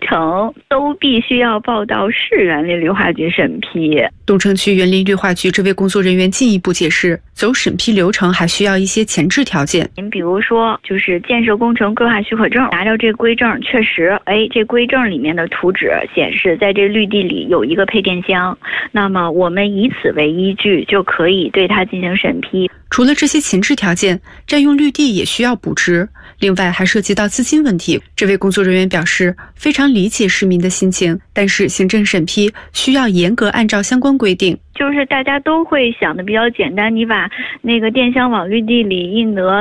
程都必须要报到市园林绿化局审批。 东城区园林绿化局这位工作人员进一步解释，走审批流程还需要一些前置条件。 您比如说，就是建设工程规划许可证，拿到这规证，确实，这规证里面的图纸显示，在这绿地里有一个配电箱，那么我们以此为依据，就可以对它进行审批。 除了这些前置条件，占用绿地也需要补植，另外还涉及到资金问题。这位工作人员表示，非常理解市民的心情，但是行政审批需要严格按照相关规定。 就是大家都会想的比较简单，你把那个电箱往绿地里一挪，